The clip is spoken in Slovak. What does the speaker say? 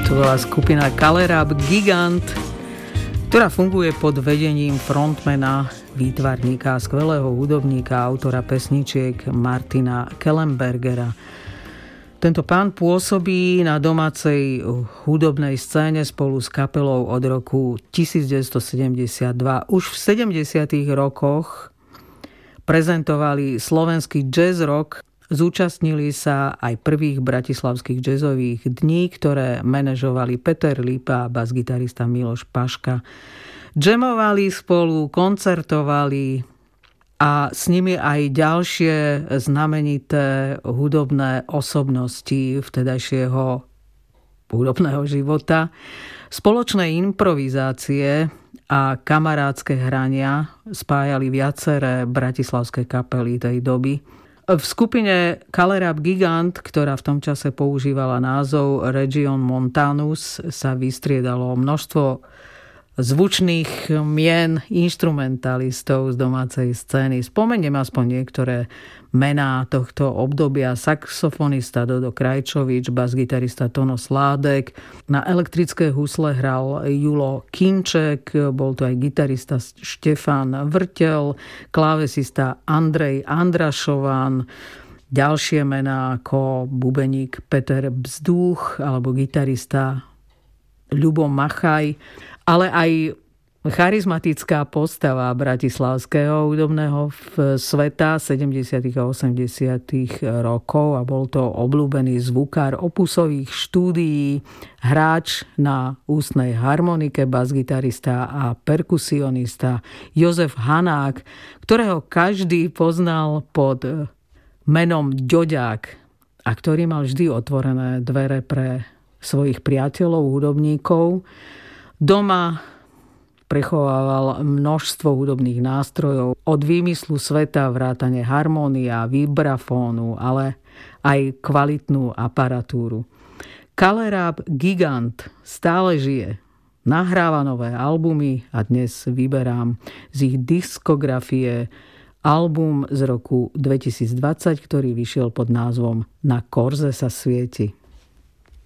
To bola skupina Kalerab Gigant, ktorá funguje pod vedením frontmana, výtvarníka, skvelého hudobníka, autora pesničiek Martina Kellenbergera. Tento pán pôsobí na domácej hudobnej scéne spolu s kapelou od roku 1972. Už v 70. rokoch prezentovali slovenský jazz rock. Zúčastnili sa aj prvých bratislavských jazzových dní, ktoré manažovali Peter Lipa a basgitarista Miloš Paška. Džemovali spolu, koncertovali a s nimi aj ďalšie znamenité hudobné osobnosti vtedajšieho hudobného života. Spoločné improvizácie a kamarádske hrania spájali viaceré bratislavské kapely tej doby. V skupine Kalerab Gigant, ktorá v tom čase používala názov Region Montanus, sa vystriedalo množstvo zvučných mien inštrumentalistov z domácej scény. Spomeniem aspoň niektoré mená tohto obdobia. Saxofonista Dodo Krajčovič, basgitarista Tono Sládek, na elektrické husle hral Julo Kinček, bol to aj gitarista Štefan Vrtel, klávesista Andrej Andrašovan, ďalšie mená ako bubeník Peter Bzduch alebo gitarista Ľubo Machaj, ale aj charizmatická postava bratislavského hudobného sveta 70. a 80. rokov a bol to obľúbený zvukár opusových štúdií, hráč na ústnej harmonike, basgitarista a perkusionista Jozef Hanák, ktorého každý poznal pod menom Ďoďák a ktorý mal vždy otvorené dvere pre svojich priateľov, hudobníkov. Doma prechovával množstvo hudobných nástrojov, od výmyslu sveta, vrátane harmónia, vibrafónu, ale aj kvalitnú aparatúru. Kalerab Gigant stále žije, nahráva nové albumy a dnes vyberám z ich diskografie album z roku 2020, ktorý vyšiel pod názvom Na korze sa svieti.